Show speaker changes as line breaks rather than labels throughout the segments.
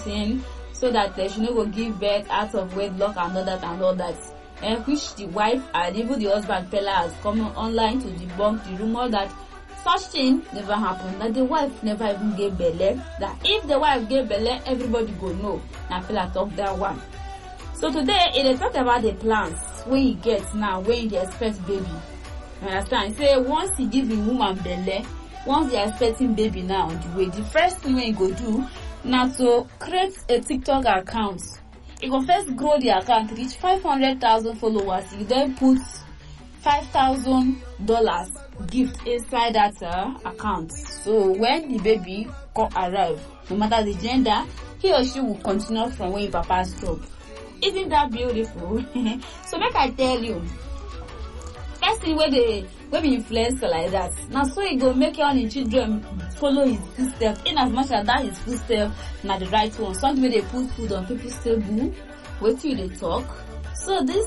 thing, so that she no go give birth out of wedlock and all that. Which the wife and even the husband Pella has come online to debunk the rumor that such thing never happened, that the wife never even gave belle, that if the wife gave belle, everybody go know. Now Pella talk that one. So today, it talk about the plans when he gets now, when he expects baby. You understand? Say once he give the woman belle, once they are expecting baby now on the way, the first thing he go do now to create a TikTok account. He go first grow the account, reach 500,000 followers. He then put $5,000 gift inside that account. So when the baby arrive, no matter the gender, he or she will continue from where papa stopped. Isn't that beautiful? So make I tell you, first thing where be influencer like that. Now so he go make your children follow his footsteps, in as much as that his footsteps na the right one. Something where they put food on people's table, wait till they talk. So this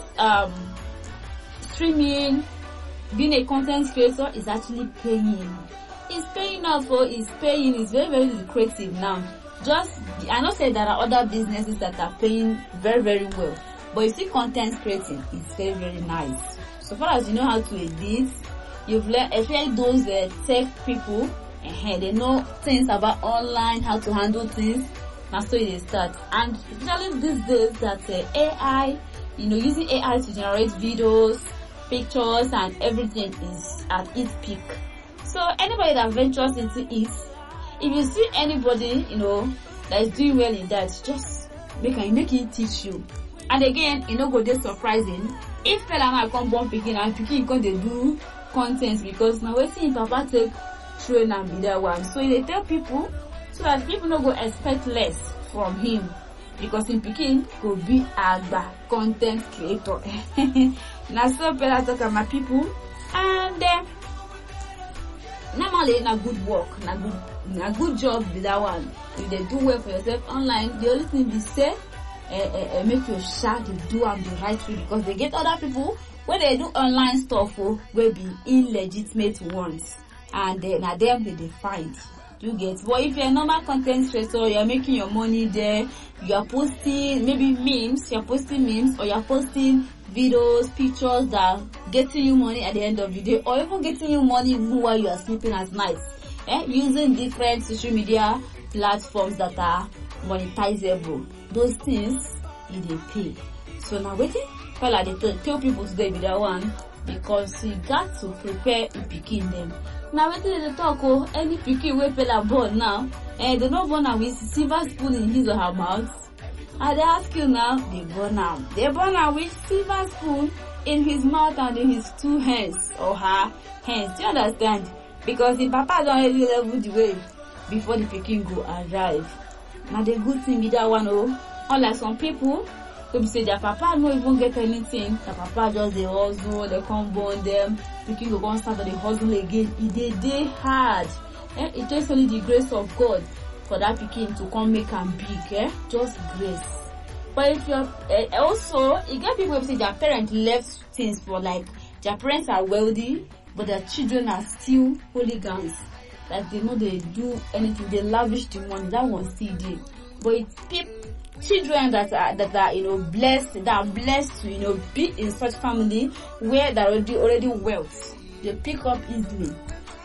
streaming, being a content creator is actually paying. It's paying off, or it's paying. It's very, very lucrative now. I know say there are other businesses that are paying very, very well, but you see content creating, it's very, very nice. So far as you know how to edit, you've learned, especially those tech people, they know things about online, how to handle things. That's so they start. And especially these days that AI, using AI to generate videos, pictures, and everything is at its peak. So anybody that ventures into it, if you see anybody, that is doing well in that, just make it teach you. And again, go there surprising. If fella now come born picking and picking come they do content, because now we see papa take train and be that one. So they tell people so that people no go expect less from him, because in picking go be a content creator. Now so fella talk about my people, and normally na good work, na good job with that one. If they do well for yourself online, the only thing we say, make your shot they do am the right way, because they get other people when they do online stuff will be illegitimate ones, and na them they find. You get? But if you're a normal content creator, you're making your money there, you're posting maybe memes, or you're posting videos, pictures that are getting you money at the end of the day, or even getting you money even while you are sleeping at night. Using different social media platforms that are monetizable. Those things, they pay. So now waiting, fella they tell people today with that one, because you got to prepare in picking them. Now waiting they talk, any picking way fella born now, they don't born with silver spoon in his or her mouth. And they ask you now, they born out with silver spoon in his mouth and in his two hands or her hands. Do you understand? Because the papa don't really level the way before the picking go arrive. Now the good thing with that one, unlike some people who say their papa no even get anything, their papa just they hustle, they come born them, picking go on start the hustle again. It hard. It takes only the grace of God for that picking to come make and big, just grace. But if you're also, you get people who say their parents left things for, like their parents are wealthy, but their children are still hooligans. Like they know they do anything, they lavish the money. That one still there. But it's children that are blessed, that are blessed to be in such family where they're already wealth. They pick up easily.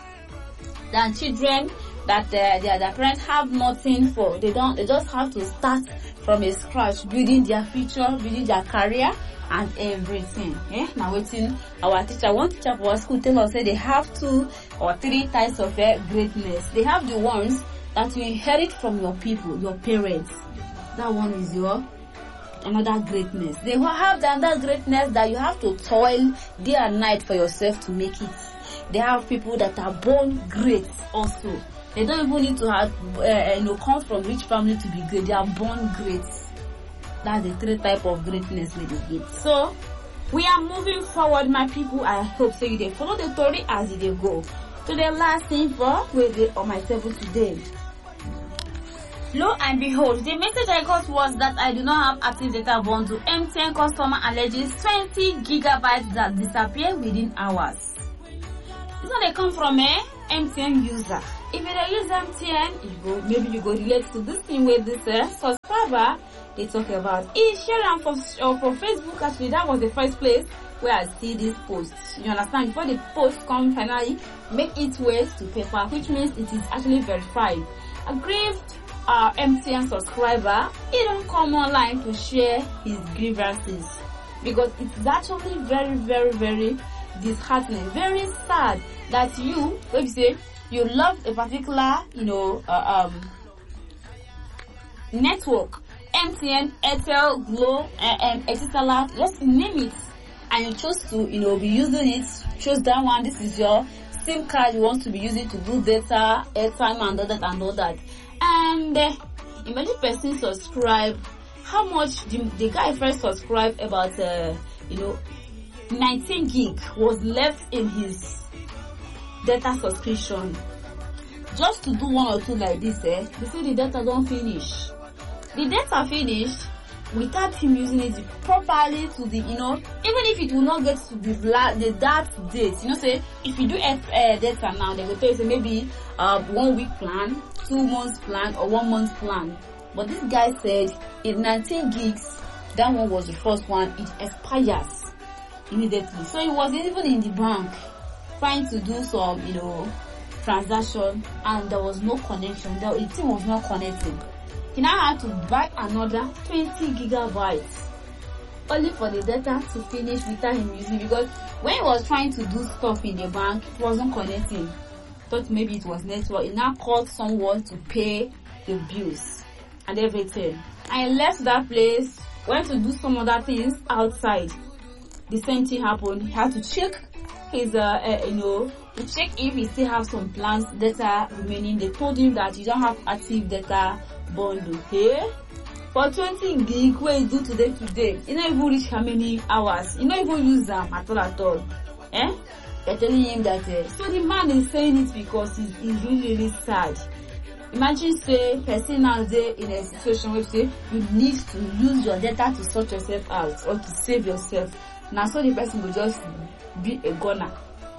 Than children that their parents have nothing for. They just have to start from a scratch, building their future, building their career and everything. Now waiting, one teacher for our school tell us say they have 2 or 3 types of greatness. They have the ones that you inherit from your people, your parents. That one is your another greatness. They will have the other greatness that you have to toil day and night for yourself to make it. They have people that are born great also. They don't even need to have, come from rich family to be great. They are born great. That's the 3 type of greatness we get. So, we are moving forward, my people. I hope so they follow the story as they go. To the last thing for we on my table today. Lo and behold, the message I got was that I do not have active data bundle. MTN customer alleges 20 gigabytes that disappear within hours. This one they come from MTN user. If you don't use MTN, maybe you go relate to this thing with this subscriber they talk about. Share them for Facebook. Actually, that was the first place where I see this post. You understand? Before the post come finally make its way to paper, which means it is actually verified. Aggrieved MTN subscriber, he don't come online to share his grievances because it's actually very, very, very disheartening, very sad that you, let me say, you love a particular, network, MTN, Airtel, Glo, etc. Just name it, and you chose to, be using it. Choose that one. This is your SIM card you want to be using to do data, airtime, and all that. And imagine person subscribe. How much the guy first subscribed about 19 gig was left in his data subscription. Just to do one or two like this, they say the data don't finish. The data finished without him using it properly to the, even if it will not get to that date. Say if you do data now, they will tell you say maybe 1 week plan, 2 months plan, or 1 month plan. But this guy said in 19 gigs, that one was the first one, it expires immediately. So he was even in the bank trying to do some, transaction, and there was no connection. The thing was not connecting. He now had to buy another 20 gigabytes only for the data to finish without him using, because when he was trying to do stuff in the bank, it wasn't connecting. Thought maybe it was network. He now called someone to pay the bills and everything. I left that place, went to do some other things outside. The same thing happened. He had to check his, to check if he still have some plans data remaining. They told him that you don't have active data bundle. Hey, for 20 gig, what you do today, you don't even reach how many hours. You don't even use them at all. They're telling him that. So the man is saying it because he's really, really sad. Imagine say person now there in a situation where say you need to use your data to sort yourself out or to save yourself. Now so the person will just be a goner.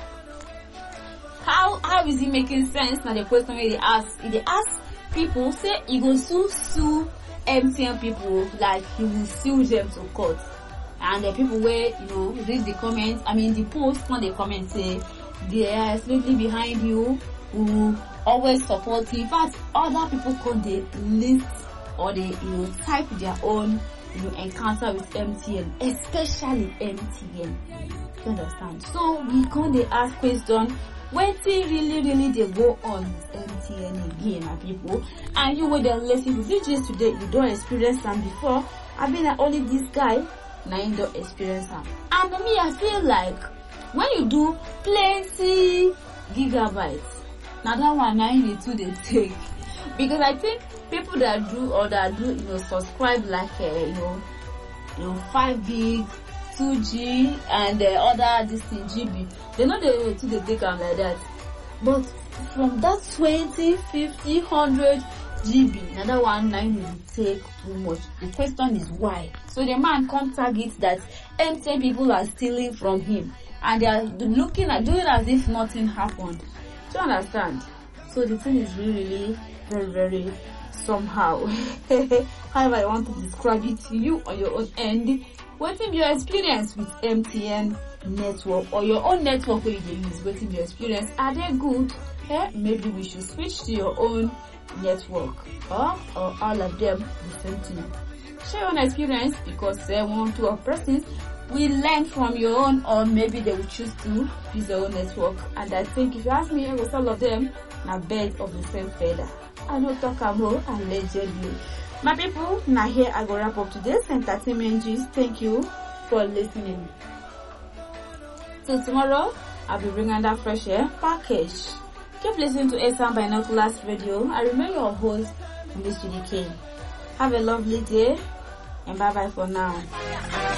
How is it making sense? Now the question where they ask people, say he go sue MTN people, like he will sue them to court. And the people where read the comments, the post when they comment say they are absolutely behind you, who always support you. In fact, other people come they list or they type their own encounter with MTN, especially MTN. You understand? So we come they ask question, what really they go on with MTN again, my people? And you were there listening to DJs today, you don't experience them before. I've been only this guy, now you don't experience them. And me, I feel like when you do plenty gigabytes, now that one now you need to take, because I think people that do subscribe like 5 gig, 2G, and other this thing GB, they know they to the take them like that. But from that 20, 50, 100 GB, another one now you take too much. The question is why? So the man can't target that MTN people are stealing from him, and they are looking at doing as if nothing happened. Do you understand? So the thing is really very, very somehow. However I want to describe it to you on your own end. What is your experience with MTN network or your own network where you use? What is your experience? Are they good? Maybe we should switch to your own network, or all of them the same thing. Share your own experience, because 1 or 2 persons will learn from your own, or maybe they will choose to use their own network. And I think if you ask me, with all of them, now birds of the same feather. I know talk more allegedly. My people, now here I go wrap up today's entertainment gist. Thank you for listening. Till tomorrow, I'll be bringing that fresh air package. Keep listening to ASAM Binoculars Radio. I remain your host, Miss Judy K. Have a lovely day, and bye bye for now.